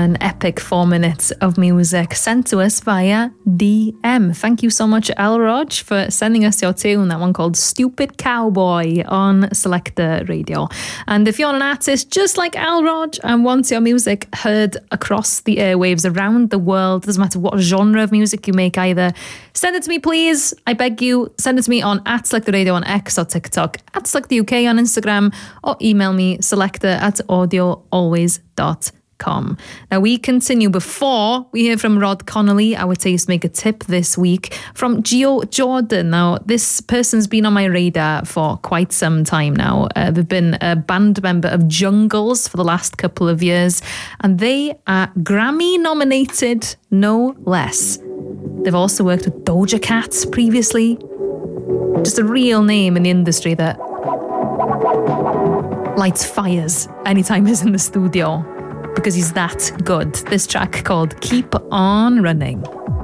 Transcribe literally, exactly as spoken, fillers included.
an epic four minutes of music sent to us via D M. Thank you so much, Elrod, for sending us your tune, that one called Stupid Cowboy on Selector Radio. And if you're an artist just like Elrod and want your music heard across the airwaves around the world, doesn't matter what genre of music you make either, send it to me, please. I beg you, send it to me on at Selector Radio on X or TikTok, at Selector U K on Instagram, or email me selector at audio always dot com. Now we continue. Before we hear from Rod Connolly, our Tastemaker tip this week from Gio Jordan. Now this person's been on my radar for quite some time now. Uh, they've been a band member of Jungles for the last couple of years, and they are Grammy nominated, no less. They've also worked with Doja Cat previously. Just a real name in the industry that lights fires anytime he's in the studio, because he's that good. This track called Keep On Running.